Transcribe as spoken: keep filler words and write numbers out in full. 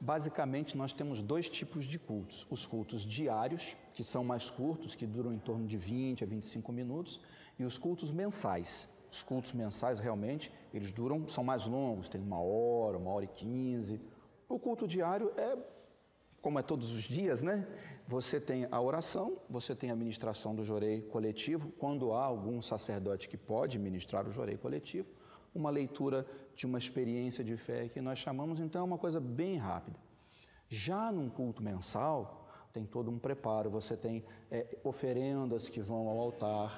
Basicamente, nós temos dois tipos de cultos. Os cultos diários, que são mais curtos, que duram em torno de vinte a vinte e cinco minutos, e os cultos mensais. Os cultos mensais, realmente, eles duram, são mais longos, tem uma hora, uma hora e quinze. O culto diário é, como é todos os dias, né? Você tem a oração, você tem a ministração do jorei coletivo, quando há algum sacerdote que pode ministrar o jorei coletivo, uma leitura de uma experiência de fé que nós chamamos, então, é uma coisa bem rápida. Já num culto mensal, tem todo um preparo, você tem é, oferendas que vão ao altar,